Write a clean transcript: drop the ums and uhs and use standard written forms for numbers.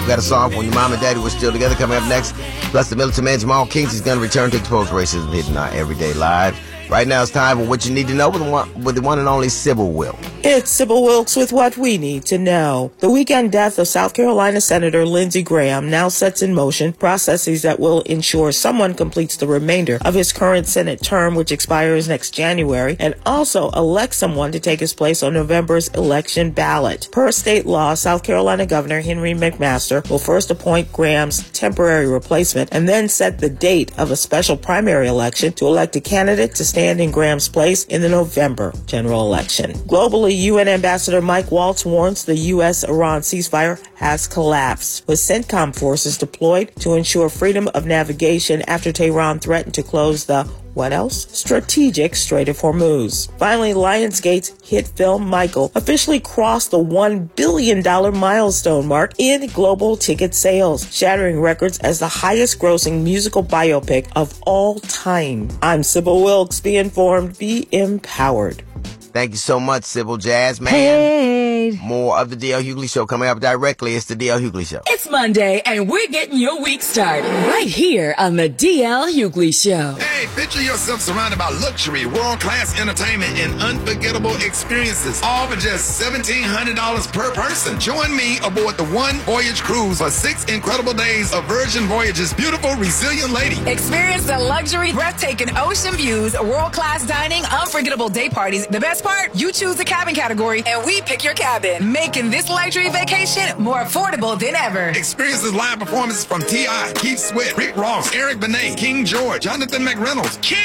We got a song when your mom and daddy were still together coming up next. Plus, the militant man Jamal Kings is going to return to expose racism hidden in our everyday lives. Right now, it's time for What You Need to Know with the one and only Sybil Wilkes. It's Sybil Wilkes with What We Need to Know. The weekend death of South Carolina Senator Lindsey Graham now sets in motion processes that will ensure someone completes the remainder of his current Senate term, which expires next January, and also elect someone to take his place on November's election ballot. Per state law, South Carolina Governor Henry McMaster will first appoint Graham's temporary replacement and then set the date of a special primary election to elect a candidate to stand in Graham's place in the November general election. Globally, UN Ambassador Mike Waltz warns the U.S.-Iran ceasefire has collapsed, with CENTCOM forces deployed to ensure freedom of navigation after Tehran threatened to close the what else? Strategic Strait of Hormuz. Finally, Lionsgate's hit film Michael officially crossed the $1 billion milestone mark in global ticket sales, shattering records as the highest grossing musical biopic of all time. I'm Sybil Wilkes. Be informed, be empowered. Thank you so much, Sybil Jazz Man. Hey. More of the D.L. Hughley Show coming up directly. It's the D.L. Hughley Show. It's Monday, and we're getting your week started right here on the D.L. Hughley Show. Hey, picture yourself surrounded by luxury, world-class entertainment, and unforgettable experiences, all for just $1,700 per person. Join me aboard the One Voyage Cruise for 6 incredible days of Virgin Voyage's beautiful, resilient lady. Experience the luxury, breathtaking ocean views, world-class dining, unforgettable day parties. The best part? You choose the cabin category, and we pick your cabin, making this luxury vacation more affordable than ever. Experience live performances from T.I., Keith Sweat, Rick Ross, Eric Benet, King George, Jonathan McReynolds,